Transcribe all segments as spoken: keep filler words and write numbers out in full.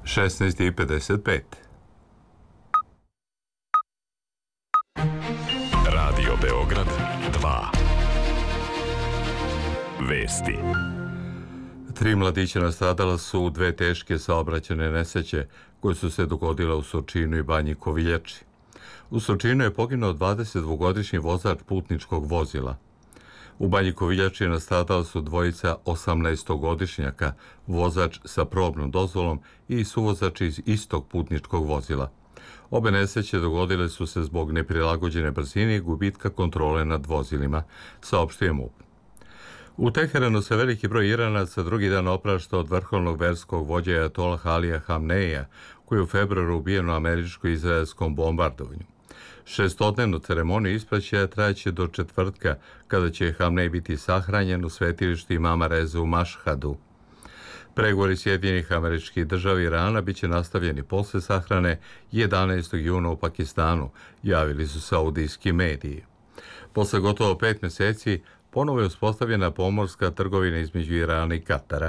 šesnaest i pedeset pet. Radio Beograd dva. Vesti. Tri mladića nastradala su u dve teške saobraćajne nesreće koje su se dogodile u Surčinu i Banji Koviljači. U Surčinu je poginuo dvadesetdvogodišnji vozač putničkog vozila. U Banji Koviljači nastradala su dvojica osamnaestogodišnjaka, vozač sa probnom dozvolom i suvozač iz istog putničkog vozila. Obe nesreće dogodile su se zbog neprilagođene brzine i gubitka kontrole nad vozilima, saopštio je MUP. U Teheranu se veliki broj Iranaca drugi dan oprašta od vrhovnog verskog vođa ajatolah Alija Hamneija, koji je u februaru ubijen u američko-izraelskom bombardovanju. Šestodnevnu ceremoniju ispraćaja trajaće do četvrtka, kada će Hamnej biti sahranjen u svetilištu imama Reze u Mašhadu. Pregovori Sjedinjenih Američkih Država i Irana biće nastavljeni posle sahrane jedanaestog juna u Pakistanu, javili su saudijski mediji. Posle gotovo pet meseci ponovo je uspostavljena pomorska trgovina između Irana i Katara.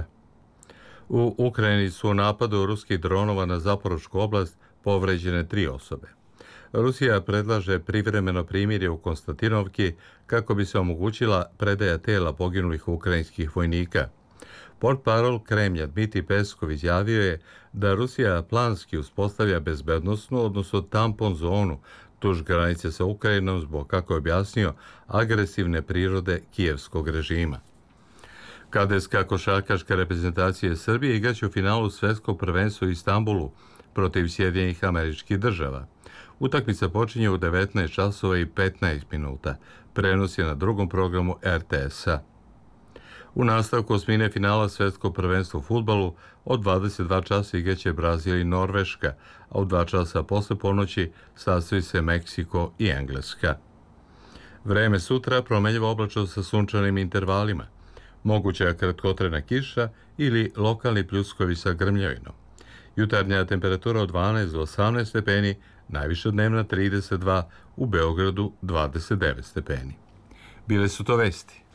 U Ukrajini su u napadu ruskih dronova na Zaporošku oblast povređene tri osobe. Rusija predlaže privremeno primirje u Konstantinovki kako bi se omogućila predaja tela poginulih ukrajinskih vojnika. Portparol Kremlja Dmitri Peskov izjavio je da Rusija planski uspostavlja bezbednosnu, odnosno tampon zonu duž granice sa Ukrajinom zbog, kako je objasnio, agresivne prirode kijevskog režima. Kadeska košarkaška reprezentacija Srbije igraće u finalu svetskog prvenstva u Istanbulu protiv Sjedinjenih Američkih Država. Utakmica počinje u devetnaest časova i petnaest minuta. Prenos je na drugom programu er te es-a. U nastavku osmine finala svetskog prvenstva u fudbalu od dvadeset dva časa igraće Brazil i Norveška, a u dva časa posle ponoći sastoji se Meksiko i Engleska. Vreme sutra promenljivo oblačno sa sunčanim intervalima. Moguća je kratkotrajna kiša ili lokalni pljuskovi sa grmljavinom. Jutarnja temperatura od dvanaest do osamnaest stepeni, najviša dnevna trideset dva, u Beogradu dvadeset devet stepeni. Bile su to vesti.